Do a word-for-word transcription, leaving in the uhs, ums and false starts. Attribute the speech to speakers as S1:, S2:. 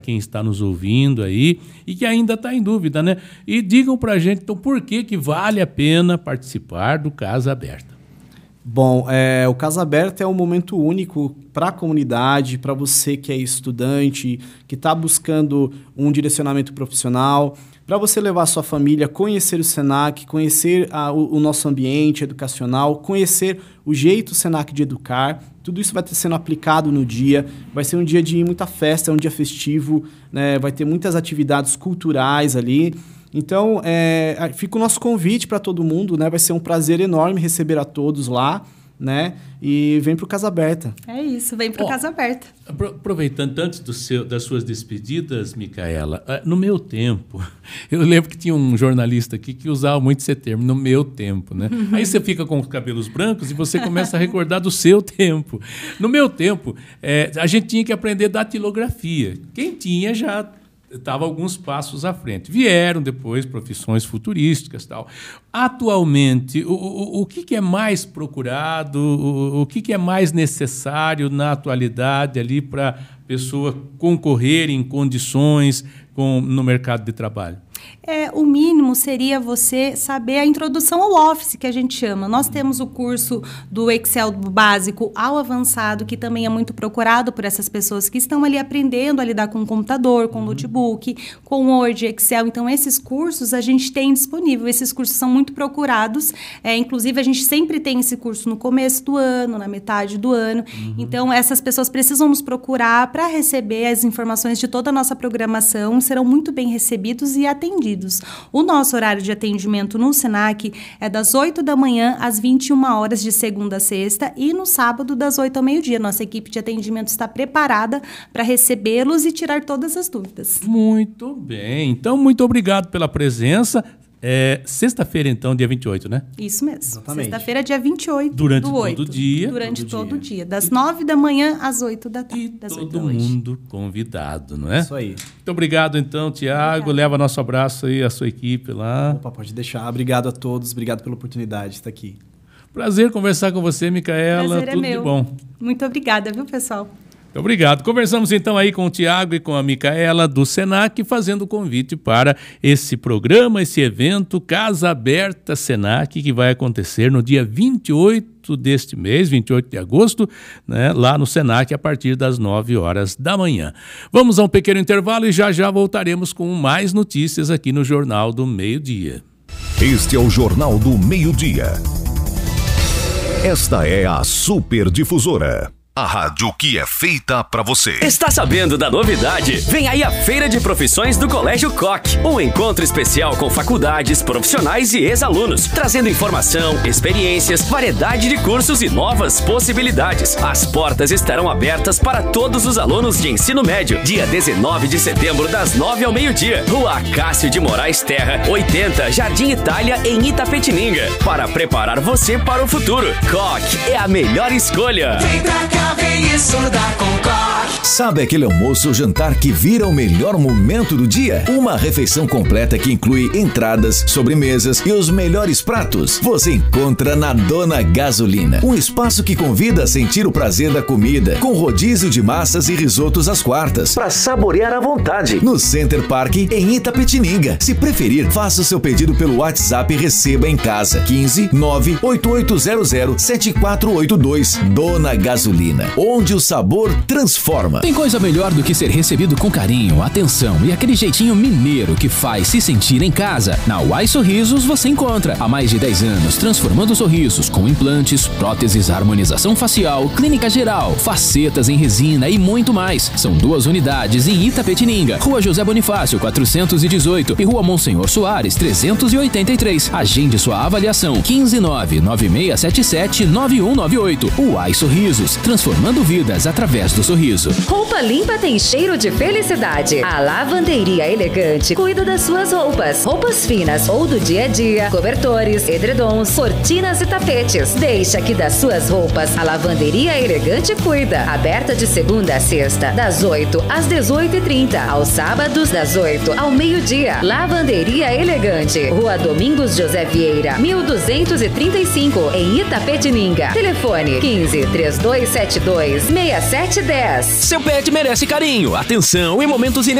S1: quem está nos ouvindo aí e que ainda está em dúvida, né? E digam para a gente, então, por que que vale a pena participar do Casa Aberta?
S2: Bom, é, o Casa Aberta é um momento único para a comunidade, para você que é estudante, que está buscando um direcionamento profissional, para você levar a sua família, conhecer o Senac, conhecer a, o, o nosso ambiente educacional, conhecer o jeito Senac de educar. Tudo isso vai estar sendo aplicado no dia. Vai ser um dia de muita festa, é um dia festivo, né? Vai ter muitas atividades culturais ali. Então, é, fica o nosso convite para todo mundo, né? Vai ser um prazer enorme receber a todos lá, né? E vem para o Casa Aberta.
S3: É isso, vem para o Casa Aberta.
S1: Aproveitando antes do seu, das suas despedidas, Micaela, no meu tempo, eu lembro que tinha um jornalista aqui que usava muito esse termo, no meu tempo, né? Uhum. Aí você fica com os cabelos brancos e você começa a recordar do seu tempo. No meu tempo, é, a gente tinha que aprender datilografia. Quem tinha já estava alguns passos à frente. Vieram depois profissões futurísticas e tal. Atualmente, o, o, o que, que é mais procurado, o, o que, que é mais necessário na atualidade ali para a pessoa concorrer em condições com, no mercado de trabalho?
S3: É, o mínimo seria você saber a introdução ao Office, que a gente chama. Nós temos o curso do Excel do básico ao avançado, que também é muito procurado por essas pessoas que estão ali aprendendo a lidar com o computador, com o notebook, com Word, Excel. Então, esses cursos a gente tem disponível. Esses cursos são muito procurados. É, inclusive, a gente sempre tem esse curso no começo do ano, na metade do ano. Uhum. Então, essas pessoas precisam nos procurar para receber as informações de toda a nossa programação. Serão muito bem recebidos e atendidos. O nosso horário de atendimento no Senac é das oito da manhã às vinte e uma horas de segunda a sexta e no sábado das oito ao meio-dia. Nossa equipe de atendimento está preparada para recebê-los e tirar todas as dúvidas.
S1: Muito bem. Então, muito obrigado pela presença. É, sexta-feira, então, dia vinte e oito, né?
S3: Isso mesmo. Exatamente. Sexta-feira, dia vinte e oito
S1: Durante
S3: do oito.
S1: todo o dia.
S3: Durante
S1: todo,
S3: todo o dia. dia. Das nove da manhã às oito da tarde.
S1: E todo mundo convidado, não é?
S2: Isso aí.
S1: Muito obrigado, então, Tiago. Leva nosso abraço aí à sua equipe lá.
S2: Opa, pode deixar. Obrigado a todos. Obrigado pela oportunidade de estar aqui.
S1: Prazer conversar com você, Micaela.
S3: Prazer
S1: Tudo
S3: é meu.
S1: de bom.
S3: Muito obrigada, viu, pessoal?
S1: Obrigado. Conversamos então aí com o Tiago e com a Micaela do Senac, fazendo o convite para esse programa, esse evento Casa Aberta Senac, que vai acontecer no dia vinte e oito deste mês, vinte e oito de agosto, né, lá no Senac, a partir das nove horas da manhã. Vamos a um pequeno intervalo e já já voltaremos com mais notícias aqui no Jornal do Meio-Dia.
S4: Este é o Jornal do Meio-Dia. Esta é a Super Difusora. A rádio que é feita pra você.
S5: Está sabendo da novidade? Vem aí a Feira de Profissões do Colégio Koch. Um encontro especial com faculdades, profissionais e ex-alunos, trazendo informação, experiências, variedade de cursos e novas possibilidades. As portas estarão abertas para todos os alunos de ensino médio. Dia dezenove de setembro, das nove ao meio-dia. Rua Cássio de Moraes Terra, oitenta, Jardim Itália, em Itapetininga. Para preparar você para o futuro. Koch é a melhor escolha.
S6: Vem pra cá. Vem estudar com Koch.
S4: Sabe aquele almoço ou jantar que vira o melhor momento do dia? Uma refeição completa que inclui entradas, sobremesas e os melhores pratos. Você encontra na Dona Gasolina. Um espaço que convida a sentir o prazer da comida, com rodízio de massas e risotos às quartas, para saborear à vontade. No Center Park, em Itapetininga. Se preferir, faça o seu pedido pelo WhatsApp e receba em casa. quinze, nove oito oito zero zero, sete quatro oito dois. Dona Gasolina, onde o sabor transforma.
S7: Tem coisa melhor do que ser recebido com carinho, atenção e aquele jeitinho mineiro que faz se sentir em casa. Na Uai Sorrisos você encontra há mais de dez anos transformando sorrisos com implantes, próteses, harmonização facial, clínica geral, facetas em resina e muito mais. São duas unidades em Itapetininga, Rua José Bonifácio quatrocentos e dezoito e Rua Monsenhor Soares trezentos e oitenta e três. Agende sua avaliação quinze nove nove seis sete sete nove um nove oito. Uai Sorrisos, transformando vidas através do sorriso.
S8: Roupa limpa tem cheiro de felicidade. A Lavanderia Elegante cuida das suas roupas. Roupas finas ou do dia a dia, cobertores, edredons, cortinas e tapetes. Deixa que das suas roupas a Lavanderia Elegante cuida. Aberta de segunda a sexta, das oito às dezoito e trinta. Aos sábados, das oito ao meio-dia. Lavanderia Elegante. Rua Domingos José Vieira, mil duzentos e trinta e cinco, em Itapetininga. Telefone quinze, três dois sete dois, seis sete um zero.
S7: Seu pet merece carinho, atenção e momentos